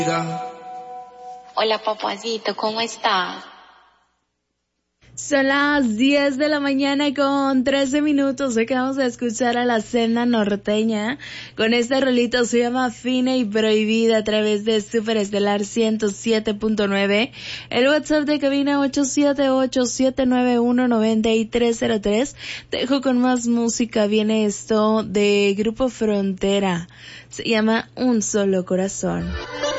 Hola, papacito, ¿cómo está? Son las 10 de la mañana con 13 minutos. Acabamos de escuchar a la Cena Norteña con este rolito, se llama Fina y Prohibida, a través de Super Estelar 107.9. El WhatsApp de cabina 878-791-9303. Te dejo con más música. Viene esto de Grupo Frontera. Se llama Un Solo Corazón.